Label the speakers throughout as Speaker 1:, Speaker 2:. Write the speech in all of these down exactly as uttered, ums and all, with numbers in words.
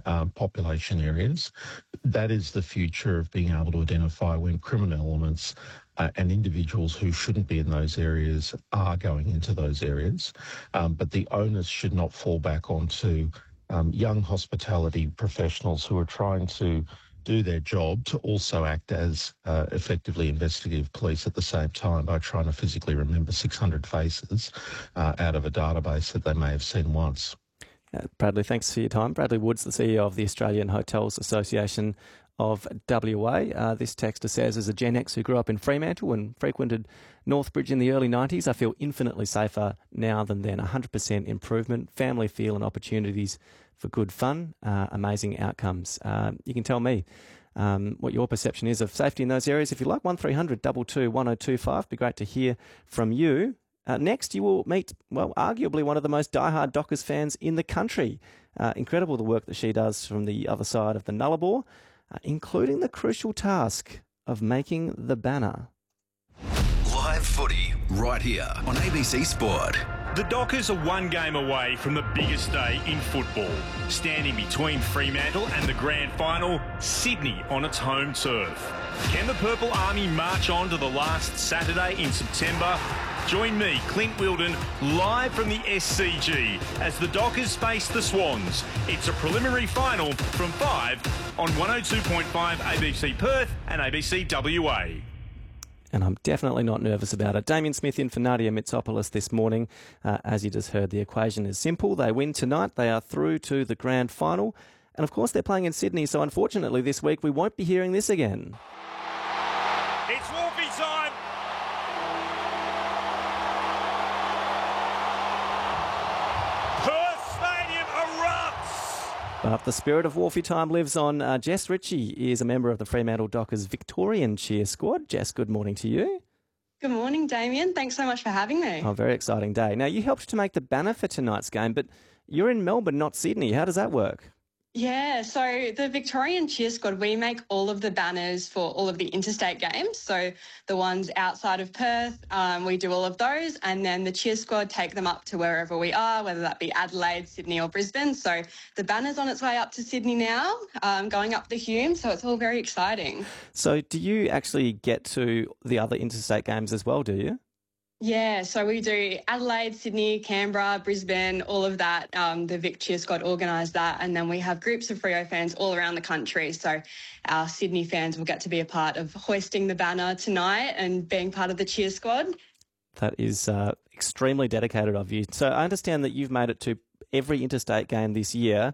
Speaker 1: uh, population areas. That is the future of being able to identify when criminal elements uh, and individuals who shouldn't be in those areas are going into those areas. Um, but the onus should not fall back onto um, young hospitality professionals who are trying to do their job to also act as uh, effectively investigative police at the same time by trying to physically remember six hundred faces uh, out of a database that they may have seen once.
Speaker 2: Uh, Bradley, thanks for your time. Bradley Woods, the C E O of the Australian Hotels Association of W A. Uh, this texter says, as a Gen X who grew up in Fremantle and frequented Northbridge in the early nineties, I feel infinitely safer now than then. one hundred percent improvement, family feel and opportunities for good fun, uh, amazing outcomes. Uh, you can tell me um, what your perception is of safety in those areas. If you like, one three hundred two two one oh two five. Be great to hear from you. Uh, next, you will meet, well, arguably one of the most diehard Dockers fans in the country. Uh, incredible the work that she does from the other side of the Nullarbor, uh, including the crucial task of making the banner.
Speaker 3: Live footy, right here on A B C Sport.
Speaker 4: The Dockers are one game away from the biggest day in football. Standing between Fremantle and the grand final, Sydney on its home turf. Can the Purple Army march on to the last Saturday in September? Join me, Clint Wilden, live from the S C G as the Dockers face the Swans. It's a preliminary final from five on one oh two point five A B C Perth and A B C W A.
Speaker 2: And I'm definitely not nervous about it. Damien Smith in for Nadia Mitsopoulos this morning. Uh, as you just heard, the equation is simple. They win tonight. They are through to the grand final. And of course, they're playing in Sydney. So unfortunately, this week, we won't be hearing this again.
Speaker 4: It's Wolfie time. Perth Stadium erupts.
Speaker 2: But the spirit of Wolfie time lives on. Uh, Jess Ritchie is a member of the Fremantle Dockers Victorian cheer squad. Jess, good morning to you.
Speaker 5: Good morning, Damien. Thanks so much for having me.
Speaker 2: Oh, very exciting day. Now, you helped to make the banner for tonight's game, but you're in Melbourne, not Sydney. How does that work?
Speaker 5: Yeah, so the Victorian Cheer Squad, we make all of the banners for all of the interstate games. So the ones outside of Perth, um, we do all of those. And then the Cheer Squad take them up to wherever we are, whether that be Adelaide, Sydney or Brisbane. So the banner's on its way up to Sydney now, um, going up the Hume. So it's all very exciting.
Speaker 2: So do you actually get to the other interstate games as well, do you?
Speaker 5: Yeah, so we do Adelaide, Sydney, Canberra, Brisbane, all of that. Um, the Vic Cheer Squad organise that. And then we have groups of Freo fans all around the country. So our Sydney fans will get to be a part of hoisting the banner tonight and being part of the Cheer Squad.
Speaker 2: That is uh, extremely dedicated of you. So I understand that you've made it to every interstate game this year,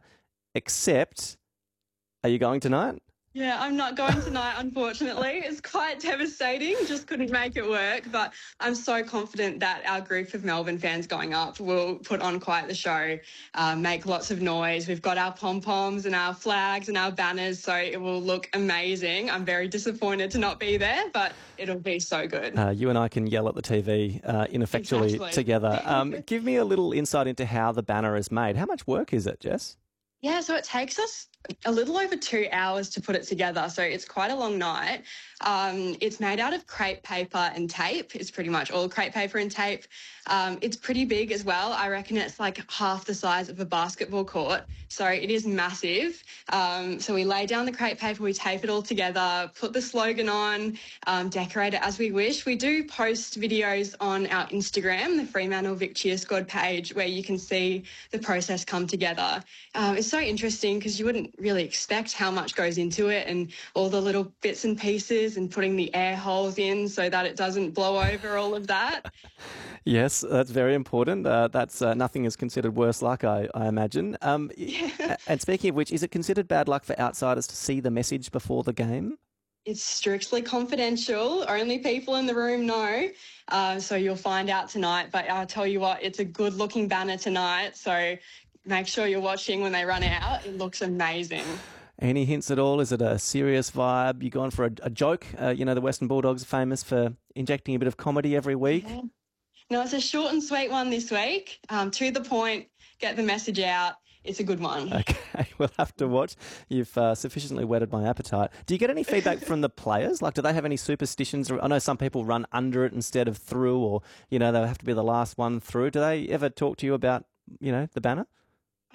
Speaker 2: except, are you going tonight?
Speaker 5: Yeah, I'm not going tonight, unfortunately. It's quite devastating. Just couldn't make it work. But I'm so confident that our group of Melbourne fans going up will put on quite the show, uh, make lots of noise. We've got our pom-poms and our flags and our banners, so it will look amazing. I'm very disappointed to not be there, but it'll be so good.
Speaker 2: Uh, you and I can yell at the T V uh, ineffectually
Speaker 5: exactly.
Speaker 2: together. Um, give me a little insight into how the banner is made. How much work is it, Jess?
Speaker 5: Yeah, so it takes us a little over two hours to put it together. So it's quite a long night. Um, it's made out of crepe paper and tape. It's pretty much all crepe paper and tape. Um, it's pretty big as well. I reckon it's like half the size of a basketball court. So it is massive. Um, so we lay down the crepe paper, we tape it all together, put the slogan on, um, decorate it as we wish. We do post videos on our Instagram, the Fremantle Vic Cheer Squad page, where you can see the process come together. Um, it's so interesting because you wouldn't really expect how much goes into it and all the little bits and pieces and putting the air holes in so that it doesn't blow over, all of that.
Speaker 2: Yes, that's very important. Uh, that's uh, nothing is considered worse luck, I, I imagine. Um,
Speaker 5: Yeah.
Speaker 2: And speaking of which, is it considered bad luck for outsiders to see the message before the game?
Speaker 5: It's strictly confidential. Only people in the room know. Uh, so you'll find out tonight. But I'll tell you what, it's a good-looking banner tonight. So make sure you're watching when they run out. It looks amazing.
Speaker 2: Any hints at all? Is it a serious vibe? You gone for a, a joke? Uh, you know, the Western Bulldogs are famous for injecting a bit of comedy every week.
Speaker 5: Yeah. No, it's a short and sweet one this week. Um, to the point, get the message out. It's a good one.
Speaker 2: Okay, we'll have to watch. You've uh, sufficiently whetted my appetite. Do you get any feedback from the players? Like, do they have any superstitions? I know some people run under it instead of through, or, you know, they have to be the last one through. Do they ever talk to you about, you know, the banner?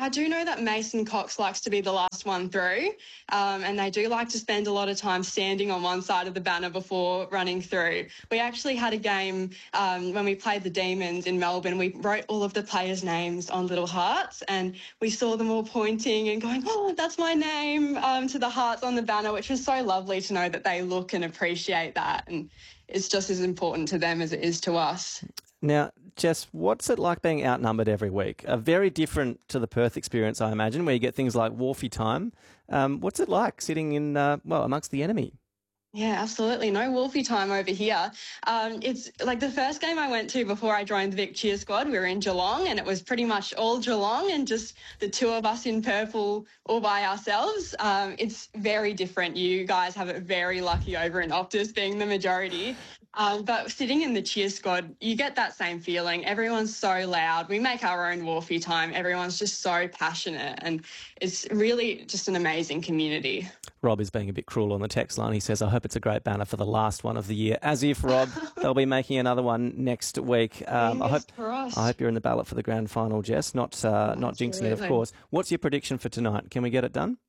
Speaker 5: I do know that Mason Cox likes to be the last one through, um, and they do like to spend a lot of time standing on one side of the banner before running through. We actually had a game um, when we played the Demons in Melbourne. We wrote all of the players' names on little hearts, and we saw them all pointing and going, oh, that's my name, um, to the hearts on the banner, which was so lovely to know that they look and appreciate that, and it's just as important to them as it is to us.
Speaker 2: Now, Jess, what's it like being outnumbered every week? Uh, very different to the Perth experience, I imagine, where you get things like Wharfie time. Um, what's it like sitting in, uh, well, amongst the enemy?
Speaker 5: Yeah, absolutely. No Wolfie time over here. Um, it's like the first game I went to before I joined the Vic Cheer Squad, we were in Geelong, and it was pretty much all Geelong and just the two of us in purple all by ourselves. Um, it's very different. You guys have it very lucky over in Optus being the majority. Um, but sitting in the cheer squad, you get that same feeling. Everyone's so loud. We make our own Wharfie time. Everyone's just so passionate, and it's really just an amazing community.
Speaker 2: Rob is being a bit cruel on the text line. He says, I hope it's a great banner for the last one of the year. As if, Rob, they'll be making another one next week. Um, I hope I hope you're in the ballot for the grand final, Jess. Not uh, not jinxing it, of course. What's your prediction for tonight? Can we get it done?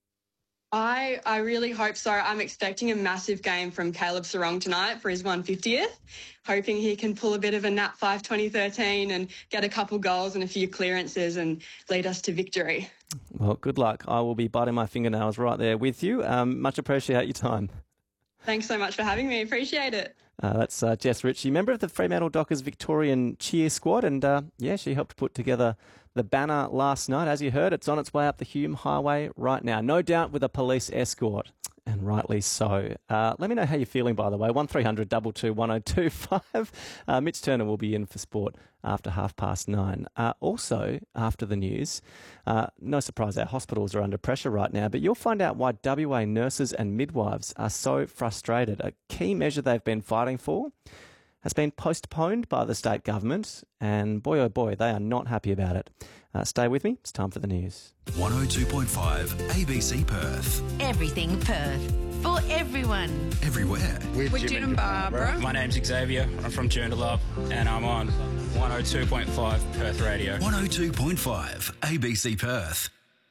Speaker 5: I, I really hope so. I'm expecting a massive game from Caleb Sarong tonight for his one hundred fiftieth, hoping he can pull a bit of a Nat five twenty thirteen and get a couple goals and a few clearances and lead us to victory.
Speaker 2: Well, good luck. I will be biting my fingernails right there with you. Um, much appreciate your time.
Speaker 5: Thanks so much for having me. Appreciate it.
Speaker 2: Uh, that's uh, Jess Ritchie, member of the Fremantle Dockers Victorian Cheer Squad, and uh, yeah, she helped put together the banner last night. As you heard, it's on its way up the Hume Highway right now, no doubt with a police escort, and rightly so. Uh, let me know how you're feeling, by the way. one three hundred two two one oh two five. Uh, Mitch Turner will be in for sport after half past nine. Uh, also, after the news, uh, no surprise, our hospitals are under pressure right now, but you'll find out why W A nurses and midwives are so frustrated. A key measure they've been fighting for has been postponed by the state government, and boy, oh boy, they are not happy about it. Uh, stay with me. It's time for the news.
Speaker 3: one oh two point five A B C Perth.
Speaker 6: Everything Perth. For everyone.
Speaker 3: Everywhere.
Speaker 7: With,
Speaker 6: With Jim and Barbara.
Speaker 7: My name's Xavier. I'm from Joondalup, and I'm on one oh two point five Perth Radio.
Speaker 3: one oh two point five A B C Perth.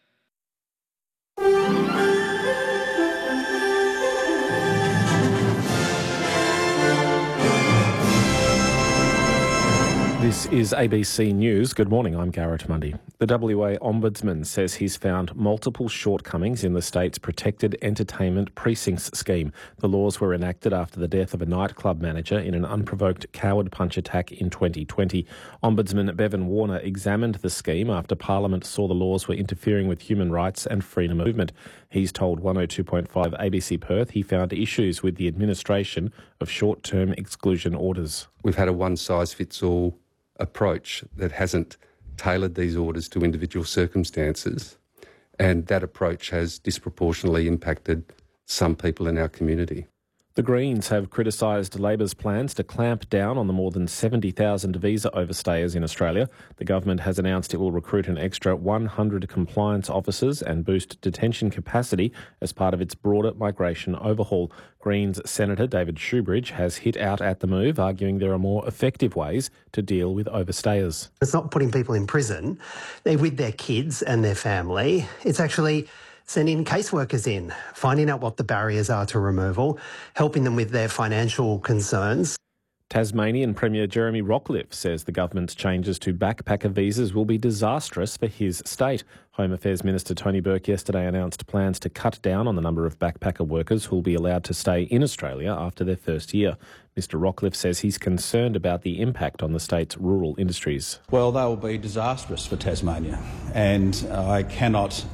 Speaker 8: This is A B C News. Good morning, I'm Garrett Mundy. The W A Ombudsman says he's found multiple shortcomings in the state's Protected Entertainment Precincts scheme. The laws were enacted after the death of a nightclub manager in an unprovoked coward punch attack in twenty twenty. Ombudsman Bevan Warner examined the scheme after Parliament saw the laws were interfering with human rights and freedom of movement. He's told one oh two point five A B C Perth he found issues with the administration of short-term exclusion orders.
Speaker 9: We've had a one-size-fits-all approach that hasn't tailored these orders to individual circumstances, and that approach has disproportionately impacted some people in our community.
Speaker 8: The Greens have criticised Labor's plans to clamp down on the more than seventy thousand visa overstayers in Australia. The government has announced it will recruit an extra one hundred compliance officers and boost detention capacity as part of its broader migration overhaul. Greens Senator David Shoebridge has hit out at the move, arguing there are more effective ways to deal with overstayers.
Speaker 10: It's not putting people in prison. They're with their kids and their family. It's actually sending caseworkers in, finding out what the barriers are to removal, helping them with their financial concerns.
Speaker 8: Tasmanian Premier Jeremy Rockliff says the government's changes to backpacker visas will be disastrous for his state. Home Affairs Minister Tony Burke yesterday announced plans to cut down on the number of backpacker workers who will be allowed to stay in Australia after their first year. Mister Rockliff says he's concerned about the impact on the state's rural industries.
Speaker 11: Well, they will be disastrous for Tasmania, and I cannot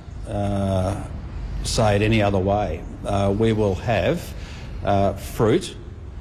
Speaker 11: Uh, say it any other way. Uh, we will have uh, fruit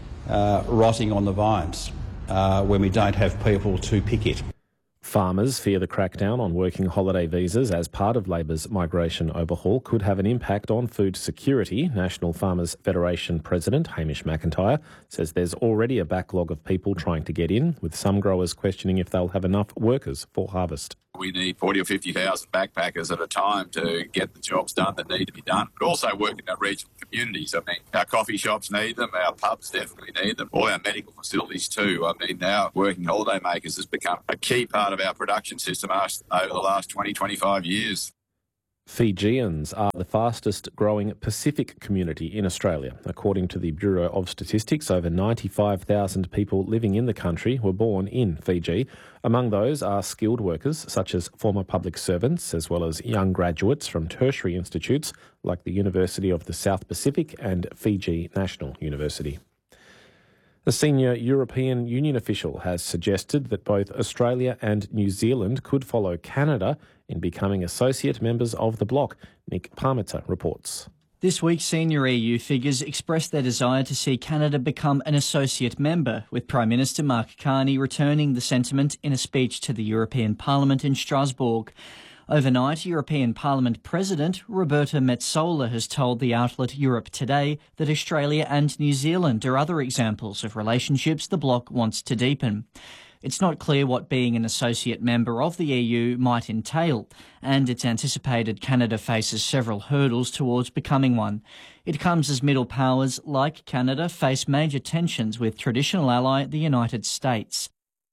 Speaker 11: uh, rotting on the vines uh, when we don't have people to pick it.
Speaker 8: Farmers fear the crackdown on working holiday visas as part of Labor's migration overhaul could have an impact on food security. National Farmers Federation President Hamish McIntyre says there's already a backlog of people trying to get in, with some growers questioning if they'll have enough workers for harvest.
Speaker 12: We need forty or fifty thousand backpackers at a time to get the jobs done that need to be done, but also work in our regional communities. I mean, our coffee shops need them, our pubs definitely need them, all our medical facilities too. I mean, now working holiday makers has become a key part of our production system over the last twenty, twenty-five years.
Speaker 8: Fijians are the fastest growing Pacific community in Australia. According to the Bureau of Statistics, over ninety-five thousand people living in the country were born in Fiji. Among those are skilled workers such as former public servants, as well as young graduates from tertiary institutes like the University of the South Pacific and Fiji National University. A senior European Union official has suggested that both Australia and New Zealand could follow Canada in becoming associate members of the bloc. Nick Parmiter reports.
Speaker 13: This week, senior E U figures expressed their desire to see Canada become an associate member, with Prime Minister Mark Carney returning the sentiment in a speech to the European Parliament in Strasbourg. Overnight, European Parliament President Roberta Metsola has told the outlet Europe Today that Australia and New Zealand are other examples of relationships the bloc wants to deepen. It's not clear what being an associate member of the E U might entail, and it's anticipated Canada faces several hurdles towards becoming one. It comes as middle powers like Canada face major tensions with traditional ally the United States.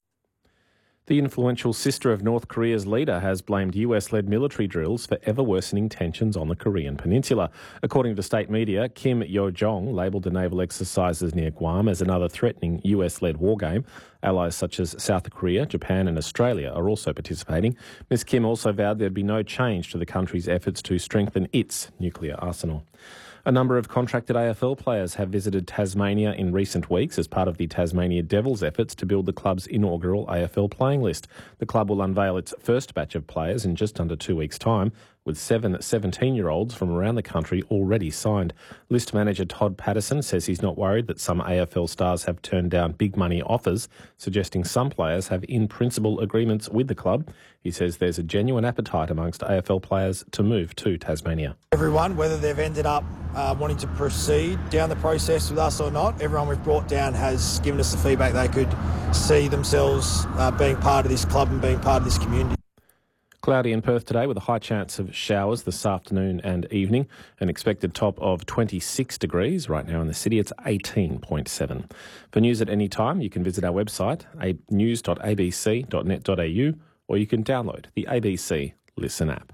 Speaker 8: The influential sister of North Korea's leader has blamed U S-led military drills for ever-worsening tensions on the Korean peninsula. According to state media, Kim Yo-jong labelled the naval exercises near Guam as another threatening U S-led war game. Allies such as South Korea, Japan and Australia are also participating. Miz Kim also vowed there'd be no change to the country's efforts to strengthen its nuclear arsenal. A number of contracted A F L players have visited Tasmania in recent weeks as part of the Tasmania Devils' efforts to build the club's inaugural A F L playing list. The club will unveil its first batch of players in just under two weeks' time, with seven seventeen-year-olds from around the country already signed. List manager Todd Patterson says he's not worried that some A F L stars have turned down big money offers, suggesting some players have in-principle agreements with the club. He says there's a genuine appetite amongst A F L players to move to Tasmania.
Speaker 14: Everyone, whether they've ended up uh, wanting to proceed down the process with us or not, everyone we've brought down has given us the feedback they could see themselves uh, being part of this club and being part of this community.
Speaker 8: Cloudy in Perth today with a high chance of showers this afternoon and evening. An expected top of twenty-six degrees. Right now in the city it's eighteen point seven. For news at any time, you can visit our website, news dot a b c dot net dot a u, or you can download the A B C Listen app.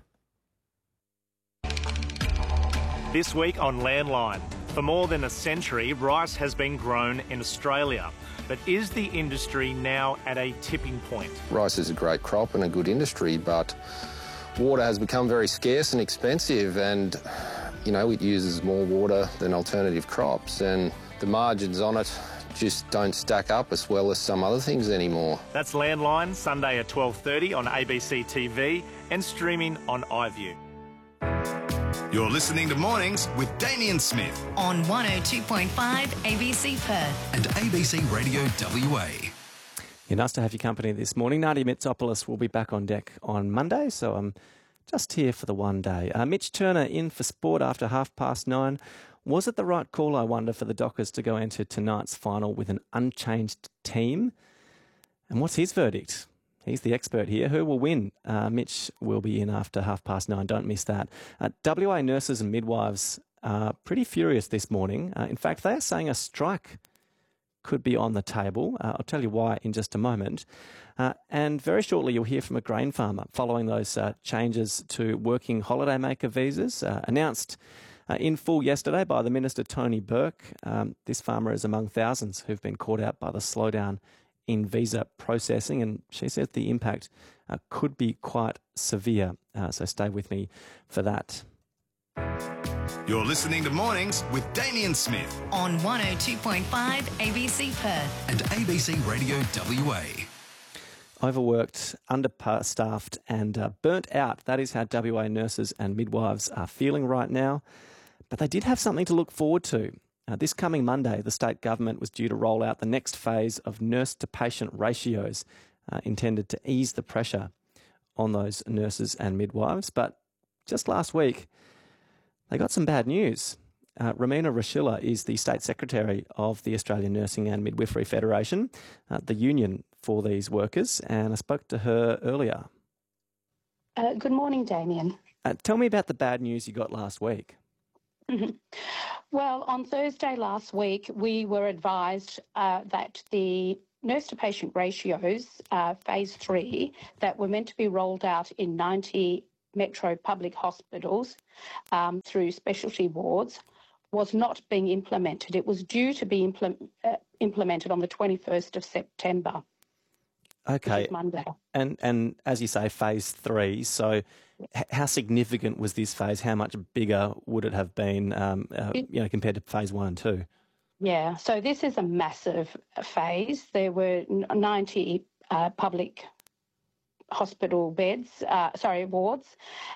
Speaker 15: This week on Landline. For more than a century, rice has been grown in Australia. But is the industry now at a tipping point?
Speaker 16: Rice is a great crop and a good industry, but water has become very scarce and expensive, and, you know, it uses more water than alternative crops, and the margins on it just don't stack up as well as some other things anymore.
Speaker 15: That's Landline, Sunday at twelve thirty on A B C T V and streaming on iView.
Speaker 3: You're listening to Mornings with Damien Smith
Speaker 6: on one oh two point five A B C Perth
Speaker 3: and A B C Radio W A.
Speaker 2: Yeah, nice to have your company this morning. Nadia Mitsopoulos will be back on deck on Monday, so I'm just here for the one day. Uh, Mitch Turner in for sport after half past nine. Was it the right call, I wonder, for the Dockers to go into tonight's final with an unchanged team? And what's his verdict? He's the expert here. Who will win? Uh, Mitch will be in after half past nine. Don't miss that. Uh, W A nurses and midwives are pretty furious this morning. Uh, in fact, they are saying a strike could be on the table. Uh, I'll tell you why in just a moment. Uh, and very shortly, you'll hear from a grain farmer following those uh, changes to working holidaymaker visas uh, announced uh, in full yesterday by the Minister, Tony Burke. Um, this farmer is among thousands who've been caught out by the slowdown in visa processing, and she says the impact uh, could be quite severe. Uh, so stay with me for that.
Speaker 3: You're listening to Mornings with Damien Smith
Speaker 6: on one oh two point five A B C Perth
Speaker 3: and A B C Radio W A.
Speaker 2: Overworked, understaffed and uh, burnt out. That is how W A nurses and midwives are feeling right now. But they did have something to look forward to. Uh, this coming Monday, the state government was due to roll out the next phase of nurse-to-patient ratios uh, intended to ease the pressure on those nurses and midwives. But just last week, they got some bad news. Uh, Romina Rashilla is the State Secretary of the Australian Nursing and Midwifery Federation, uh, the union for these workers, and I spoke to her earlier.
Speaker 17: Uh, good morning, Damien.
Speaker 2: Uh, tell me about the bad news you got last week.
Speaker 17: Well, on Thursday last week, we were advised uh, that the nurse-to-patient ratios, uh, phase three, that were meant to be rolled out in ninety metro public hospitals um, through specialty wards, was not being implemented. It was due to be implement, uh, implemented on the twenty-first of September.
Speaker 2: Okay.
Speaker 17: Which is Monday.
Speaker 2: And and as you say, phase three. So, h- how significant was this phase? How much bigger would it have been, um, uh,
Speaker 17: It-
Speaker 2: you know, compared to phase one and two?
Speaker 17: Yeah, so this is a massive phase. There were ninety uh, public hospital beds, uh, sorry, wards.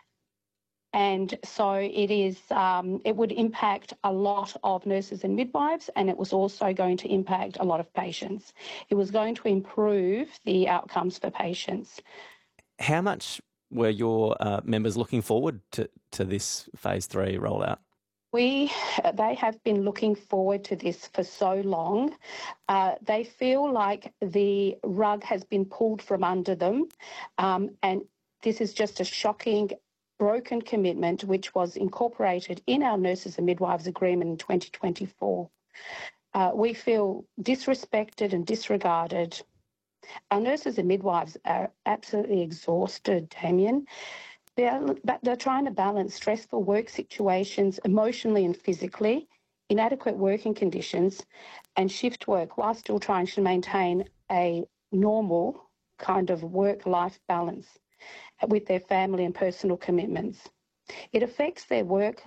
Speaker 17: And so it is. Um, it would impact a lot of nurses and midwives, and it was also going to impact a lot of patients. It was going to improve the outcomes for patients.
Speaker 2: How much were your uh, members looking forward to, to this phase three rollout?
Speaker 17: We, they have been looking forward to this for so long. Uh, they feel like the rug has been pulled from under them, um, and this is just a shocking, broken commitment which was incorporated in our Nurses and Midwives Agreement in twenty twenty-four. Uh, we feel disrespected and disregarded. Our nurses and midwives are absolutely exhausted, Damien. They're, they're trying to balance stressful work situations emotionally and physically, inadequate working conditions, and shift work while still trying to maintain a normal kind of work-life balance with their family and personal commitments. It affects their work,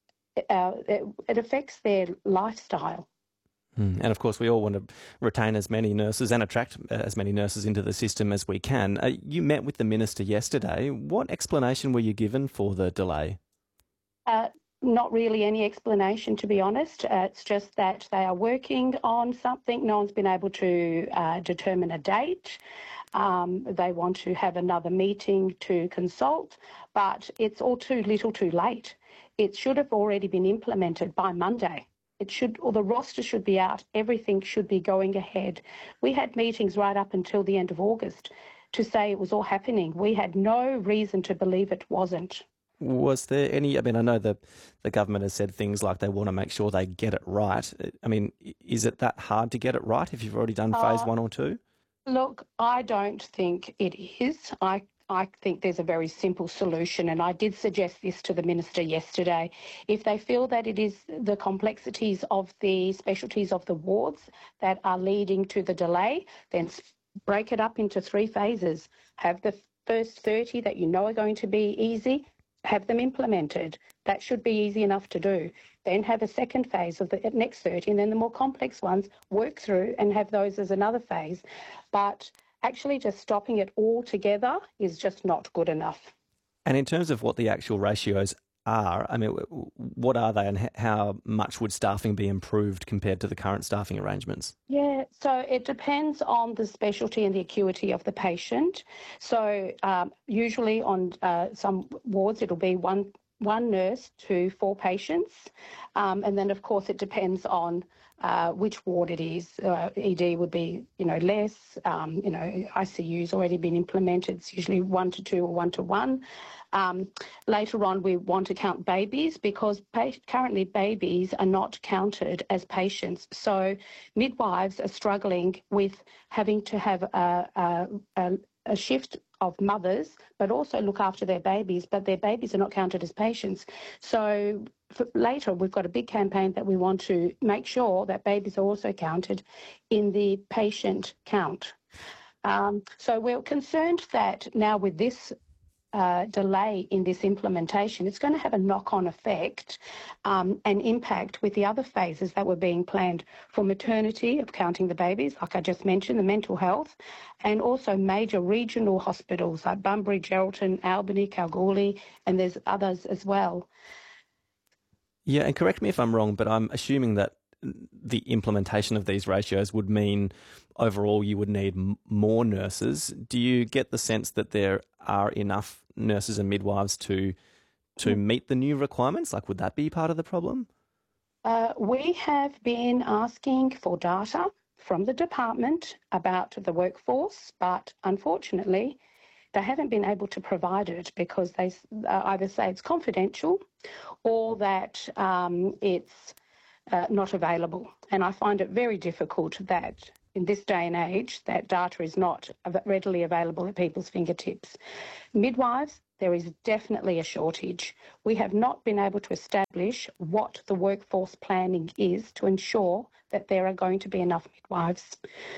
Speaker 17: uh, it, it affects their lifestyle.
Speaker 2: Mm. And of course, we all want to retain as many nurses and attract as many nurses into the system as we can. Uh, you met with the Minister yesterday. What explanation were you given for the delay?
Speaker 17: Uh, not really any explanation, to be honest. Uh, it's just that they are working on something. No one's been able to uh, determine a date. Um, they want to have another meeting to consult, but it's all too little too late. It should have already been implemented by Monday. It should, or the roster should be out. Everything should be going ahead. We had meetings right up until the end of August to say it was all happening. We had no reason to believe it wasn't.
Speaker 2: Was there any, I mean, I know the, the government has said things like they want to make sure they get it right. I mean, is it that hard to get it right if you've already done phase uh, one or two?
Speaker 17: Look, I don't think it is. I I think there's a very simple solution, and I did suggest this to the Minister yesterday. If they feel that it is the complexities of the specialties of the wards that are leading to the delay, then break it up into three phases. Have the first thirty that you know are going to be easy, have them implemented. That should be easy enough to do. Then have a second phase of the next thirty, and then the more complex ones work through and have those as another phase. But actually just stopping it all together is just not good enough.
Speaker 2: And in terms of what the actual ratios are, I mean, what are they and how much would staffing be improved compared to the current staffing arrangements?
Speaker 17: Yeah, so it depends on the specialty and the acuity of the patient. So um, usually on uh, some wards it'll be one one nurse to four patients. Um, and then, of course, it depends on uh, which ward it is. Uh, E D would be, you know, less. Um, you know, I C U's already been implemented. It's usually one to two or one to one. Um, later on, we want to count babies because pa- currently babies are not counted as patients. So midwives are struggling with having to have a, a, a, a shift of mothers, but also look after their babies, but their babies are not counted as patients. So for later, we've got a big campaign that we want to make sure that babies are also counted in the patient count. Um, so we're concerned that now with this Uh, delay in this implementation, it's going to have a knock-on effect um, and impact with the other phases that were being planned for maternity, of counting the babies, like I just mentioned, the mental health, and also major regional hospitals like Bunbury, Geraldton, Albany, Kalgoorlie, and there's others as well.
Speaker 2: Yeah, and correct me if I'm wrong, but I'm assuming that the implementation of these ratios would mean overall you would need m- more nurses. Do you get the sense that there are enough nurses and midwives to to meet the new requirements? Like, would that be part of the problem?
Speaker 17: Uh, we have been asking for data from the department about the workforce, but unfortunately They haven't been able to provide it because they uh, either say it's confidential or that um, it's uh, not available. And I find it very difficult that in this day and age that data is not readily available at people's fingertips. Midwives, there is definitely a shortage. We have not been able to establish what the workforce planning is to ensure that there are going to be enough midwives.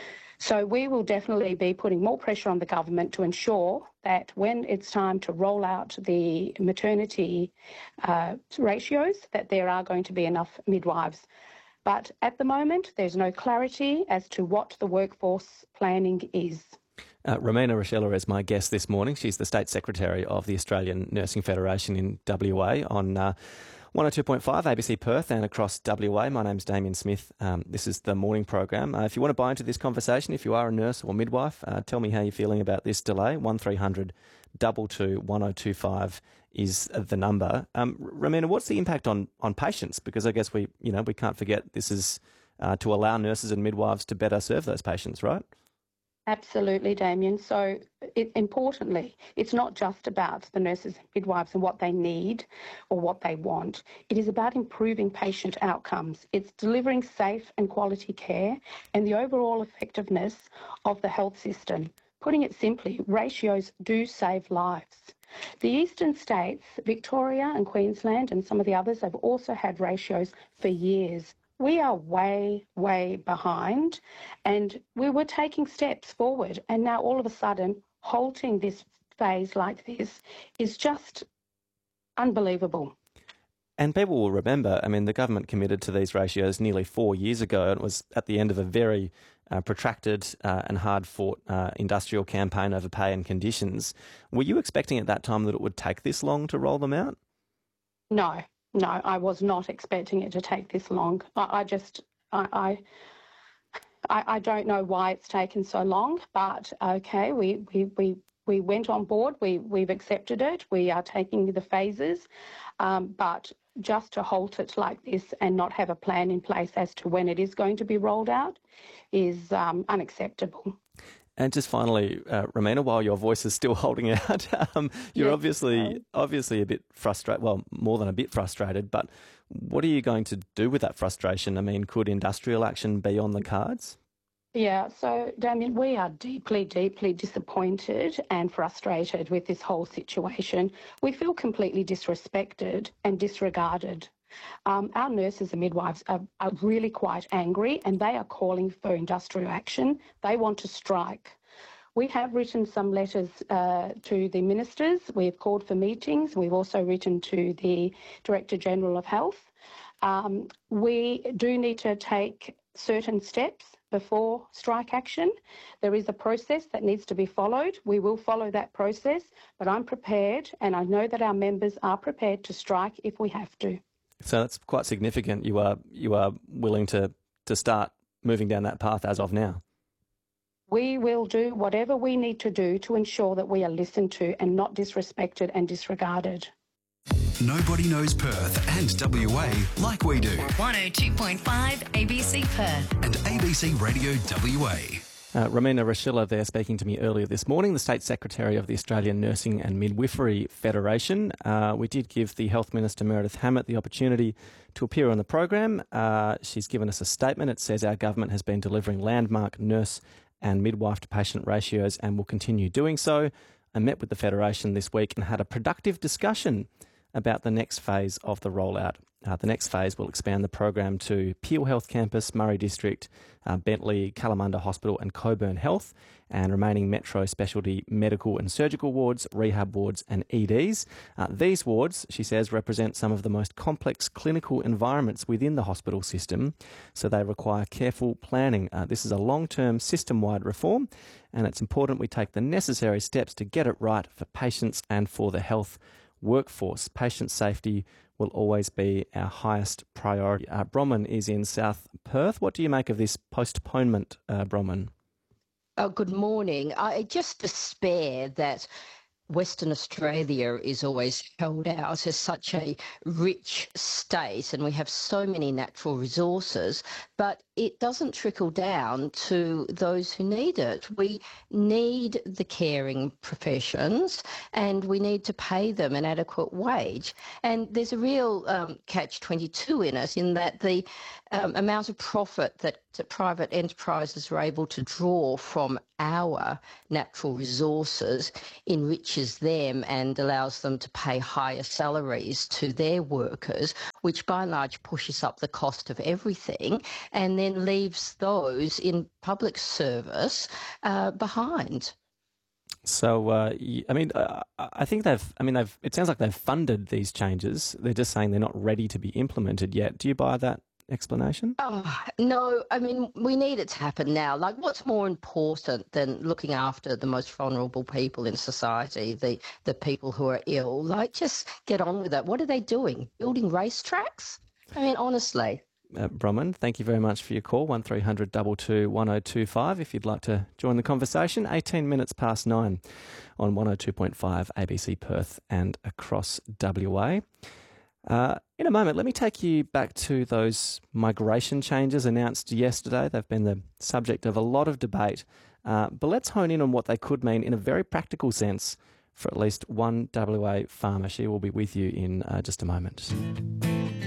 Speaker 17: So we will definitely be putting more pressure on the government to ensure that when it's time to roll out the maternity uh, ratios, that there are going to be enough midwives. But at the moment, there's no clarity as to what the workforce planning is.
Speaker 2: Uh, Romina Rochella is my guest this morning. She's the State Secretary of the Australian Nursing Federation in W A on uh, one oh two point five A B C Perth and across W A. My name's Damien Smith. Um, this is the morning program. Uh, if you want to buy into this conversation, if you are a nurse or midwife, uh, tell me how you're feeling about this delay. one three hundred two two one oh two five is the number. Um, Romina, what's the impact on, on patients? Because I guess we, you know, we can't forget this is uh, to allow nurses and midwives to better serve those patients, right?
Speaker 17: Absolutely, Damien. So it, importantly, it's not just about the nurses and midwives and what they need or what they want. It is about improving patient outcomes. It's delivering safe and quality care and the overall effectiveness of the health system. Putting it simply, ratios do save lives. The eastern states, Victoria and Queensland and some of the others, have also had ratios for years. We are way, way behind, and we were taking steps forward, and now all of a sudden halting this phase like this is just unbelievable.
Speaker 2: And people will remember, I mean, the government committed to these ratios nearly four years ago, and it was at the end of a very uh, protracted uh, and hard-fought uh, industrial campaign over pay and conditions. Were you expecting at that time that it would take this long to roll them out?
Speaker 17: No. No, I was not expecting it to take this long. I, I just, I, I, I don't know why it's taken so long, but okay, we, we, we, we went on board, we, we've accepted it, we are taking the phases, um, but just to halt it like this and not have a plan in place as to when it is going to be rolled out is um, unacceptable.
Speaker 2: And just finally, uh, Romina, while your voice is still holding out, um, you're yes, obviously no. obviously a bit frustrated, well, more than a bit frustrated, but what are you going to do with that frustration? I mean, could industrial action be on the cards?
Speaker 17: Yeah, so, Damien, we are deeply, deeply disappointed and frustrated with this whole situation. We feel completely disrespected and disregarded. Um, our nurses and midwives are, are really quite angry, and they are calling for industrial action. They want to strike. We have written some letters uh, to the ministers. We've called for meetings. We've also written to the Director General of Health. Um, we do need to take certain steps before strike action. There is a process that needs to be followed. We will follow that process, but I'm prepared, and I know that our members are prepared to strike if we have to.
Speaker 2: So that's quite significant. You are you are willing to, to start moving down that path as of now.
Speaker 17: We will do whatever we need to do to ensure that we are listened to and not disrespected and disregarded.
Speaker 3: Nobody knows Perth and W A like we do.
Speaker 6: one oh two point five A B C Perth.
Speaker 3: And A B C Radio W A.
Speaker 2: Uh, Romina Rochella there speaking to me earlier this morning, the State Secretary of the Australian Nursing and Midwifery Federation. Uh, we did give the Health Minister, Meredith Hammett, the opportunity to appear on the program. Uh, she's given us a statement. It says our government has been delivering landmark nurse and midwife to patient ratios and will continue doing so. I met with the Federation this week and had a productive discussion about the next phase of the rollout. Uh, the next phase will expand the program to Peel Health Campus, Murray District, uh, Bentley, Kalamunda Hospital and Coburn Health, and remaining metro specialty medical and surgical wards, rehab wards and E Ds. Uh, these wards, she says, represent some of the most complex clinical environments within the hospital system, so they require careful planning. Uh, this is a long-term system-wide reform, and it's important we take the necessary steps to get it right for patients and for the health workforce. Patient safety will always be our highest priority. Uh, Bronwyn is in South Perth. What do you make of this postponement, uh, Bronwyn?
Speaker 18: Oh, good morning. I just despair that Western Australia is always held out as such a rich state, and we have so many natural resources, but it doesn't trickle down to those who need it. We need the caring professions, and we need to pay them an adequate wage. And there's a real um, catch twenty-two in it, in that the um, amount of profit that, that private enterprises are able to draw from our natural resources enriches them and allows them to pay higher salaries to their workers, which by and large pushes up the cost of everything and then leaves those in public service uh, behind.
Speaker 2: So, uh, I mean, uh, I think they've, I mean, they've, it sounds like they've funded these changes. They're just saying they're not ready to be implemented yet. Do you buy that explanation?
Speaker 18: Oh, no, I mean, we need it to happen now. Like, what's more important than looking after the most vulnerable people in society, the, the people who are ill? Like, just get on with it. What are they doing? Building racetracks? I mean, honestly.
Speaker 2: Uh, Bronwyn, thank you very much for your call. one three hundred two two one oh two five if you'd like to join the conversation. eighteen minutes past nine on one oh two point five A B C Perth and across W A. Uh, in a moment, let me take you back to those migration changes announced yesterday. They've been the subject of a lot of debate, uh, but let's hone in on what they could mean in a very practical sense for at least one W A farmer. She will be with you in uh, just a moment.